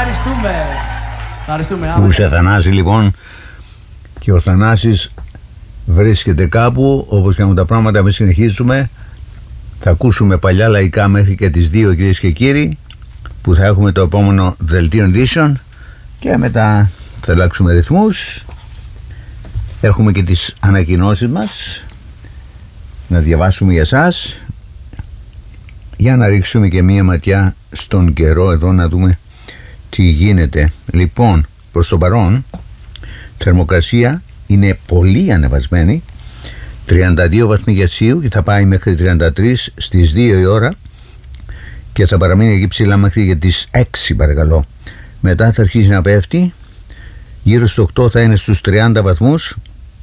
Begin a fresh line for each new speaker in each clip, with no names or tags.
Ευχαριστούμε.
Που σε Θανάση λοιπόν. Και ο Θανάσης βρίσκεται κάπου. Όπως και με τα πράγματα εμείς συνεχίζουμε. Θα ακούσουμε παλιά λαϊκά μέχρι και τις 2, κυρίες και κύριοι, που θα έχουμε το επόμενο δελτίο ειδήσεων. Και μετά θα αλλάξουμε ρυθμούς. Έχουμε και τις ανακοινώσεις μας να διαβάσουμε για σας, για να ρίξουμε και μία ματιά στον καιρό εδώ, να δούμε τι γίνεται. Λοιπόν, προς το παρόν θερμοκρασία είναι πολύ ανεβασμένη, 32 βαθμοί Κελσίου, και θα πάει μέχρι 33 στις 2 η ώρα και θα παραμείνει εκεί ψηλά μέχρι για τις 6 παρακαλώ. Μετά θα αρχίσει να πέφτει, γύρω στο 8 θα είναι στους 30 βαθμούς,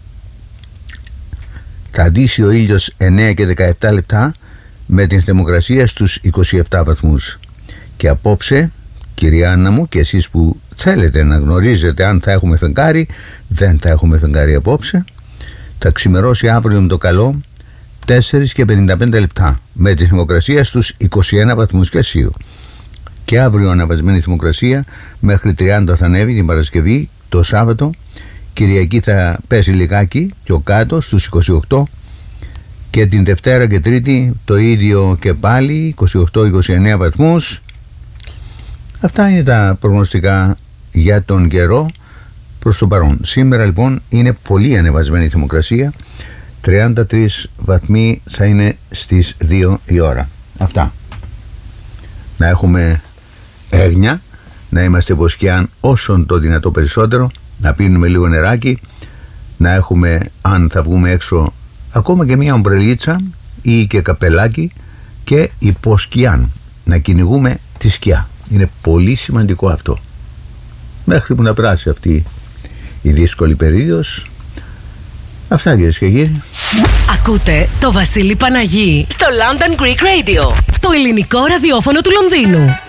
θα δύσει ο ήλιος 9 και 17 λεπτά με την θερμοκρασία στους 27 βαθμούς. Και απόψε, κυρία Άννα μου, και εσείς που θέλετε να γνωρίζετε αν θα έχουμε φεγγάρι, δεν θα έχουμε φεγγάρι απόψε. Θα ξημερώσει αύριο με το καλό 4 και 55 λεπτά με τη θερμοκρασία στους 21 βαθμούς Κελσίου. Και αύριο αναβασμένη θερμοκρασία μέχρι 30 θα ανέβει την Παρασκευή. Το Σάββατο, Κυριακή θα πέσει λιγάκι πιο κάτω στους 28, και την Δευτέρα και Τρίτη το ίδιο και πάλι 28-29 βαθμούς. Αυτά είναι τα προγνωστικά για τον καιρό προς το παρόν. Σήμερα λοιπόν είναι πολύ ανεβασμένη η θερμοκρασία, 33 βαθμοί θα είναι στις 2 η ώρα. Αυτά. Να έχουμε έγνοια, να είμαστε βοσκιάν όσον το δυνατό περισσότερο, να πίνουμε λίγο νεράκι, να έχουμε, αν θα βγούμε έξω, ακόμα και μια ομπρελίτσα ή και καπελάκι, και υποσκιάν, να κυνηγούμε τη σκιά. Είναι πολύ σημαντικό αυτό μέχρι που να περάσει αυτή η δύσκολη περίοδος. Αυτά, κυρίες και κύριοι.
Ακούτε το Βασίλη Παναγί στο London Greek Radio, το ελληνικό ραδιόφωνο του Λονδίνου.